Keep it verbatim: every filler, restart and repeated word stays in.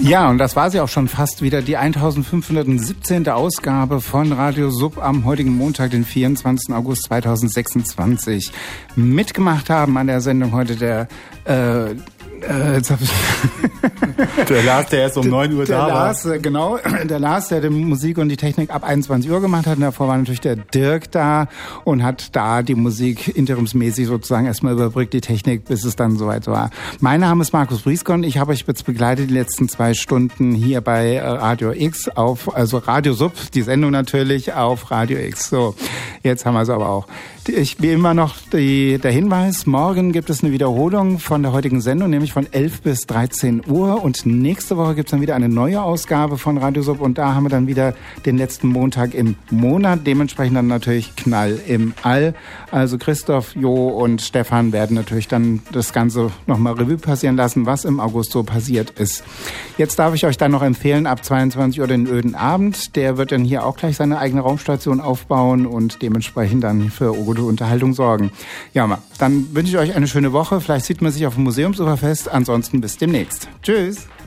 Ja, und das war sie auch schon fast wieder, die eintausendfünfhundertsiebzehnte Ausgabe von Radio Sub am heutigen Montag, den vierundzwanzigsten August zweitausendsechsundzwanzig. Mitgemacht haben an der Sendung heute der äh, Äh, jetzt hab ich der Lars, der erst um neun Uhr der da Lars, war. Genau, der Lars, der die Musik und die Technik ab einundzwanzig Uhr gemacht hat. Und davor war natürlich der Dirk da und hat da die Musik interimsmäßig sozusagen erstmal überbrückt, die Technik, bis es dann soweit war. Mein Name ist Markus Brieskon. Ich habe euch jetzt begleitet die letzten zwei Stunden hier bei Radio X auf, also Radio Sub, die Sendung natürlich auf Radio X. So, jetzt haben wir es aber auch. Ich, wie immer noch die, der Hinweis, morgen gibt es eine Wiederholung von der heutigen Sendung, nämlich von elf bis dreizehn Uhr, und nächste Woche gibt es dann wieder eine neue Ausgabe von Radio Sub, und da haben wir dann wieder den letzten Montag im Monat, dementsprechend dann natürlich Knall im All. Also Christoph, Jo und Stefan werden natürlich dann das Ganze nochmal Revue passieren lassen, was im August so passiert ist. Jetzt darf ich euch dann noch empfehlen, ab zweiundzwanzig Uhr den öden Abend, der wird dann hier auch gleich seine eigene Raumstation aufbauen und dementsprechend dann für gute Unterhaltung sorgen. Ja, dann wünsche ich euch eine schöne Woche. Vielleicht sieht man sich auf dem Museumsuferfest. Ansonsten bis demnächst. Tschüss.